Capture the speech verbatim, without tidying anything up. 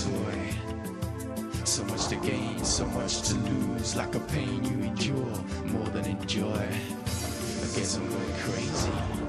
toy. So much to gain, so much to lose, like a pain you endure more than enjoy. I guess I'm going crazy.